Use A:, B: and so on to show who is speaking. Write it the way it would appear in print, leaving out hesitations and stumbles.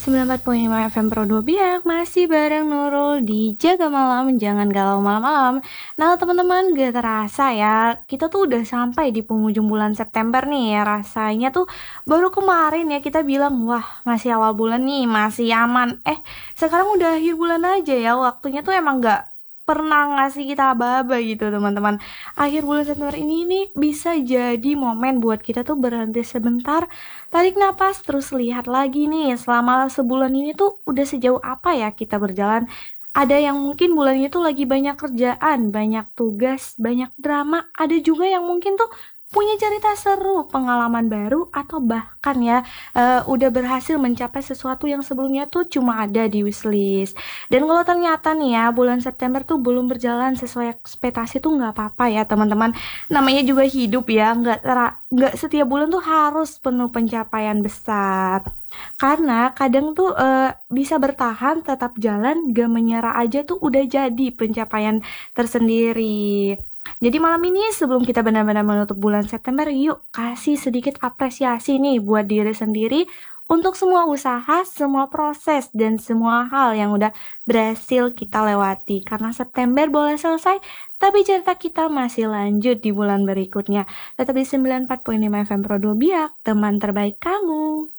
A: 94,5 FM Pro 2 Biak, masih bareng Nurul di Jaga Malam, jangan galau malam-malam. Nah teman-teman, gak terasa ya, kita tuh udah sampai di penghujung bulan September nih ya. Rasanya tuh baru kemarin ya kita bilang, wah masih awal bulan nih, masih aman. Sekarang udah akhir bulan aja ya, waktunya tuh emang gak pernah ngasih kita aba-aba gitu teman-teman. Akhir bulan September ini nih bisa jadi momen buat kita tuh berhenti sebentar. Tarik napas, terus lihat lagi nih, selama sebulan ini tuh udah sejauh apa ya kita berjalan. Ada yang mungkin bulan ini tuh lagi banyak kerjaan, banyak tugas, banyak drama. Ada juga yang mungkin tuh punya cerita seru, pengalaman baru, atau bahkan ya udah berhasil mencapai sesuatu yang sebelumnya tuh cuma ada di wishlist. Dan kalau ternyata nih ya bulan September tuh belum berjalan sesuai ekspektasi tuh nggak apa-apa ya teman-teman. Namanya juga hidup ya, nggak setiap bulan tuh harus penuh pencapaian besar. Karena kadang tuh bisa bertahan, tetap jalan, gak menyerah aja tuh udah jadi pencapaian tersendiri. Jadi malam ini sebelum kita benar-benar menutup bulan September, yuk kasih sedikit apresiasi nih buat diri sendiri untuk semua usaha, semua proses, dan semua hal yang udah berhasil kita lewati. Karena September boleh selesai, tapi cerita kita masih lanjut di bulan berikutnya. Tetap di 94,5 FM Pro 2 Biak, teman terbaik kamu.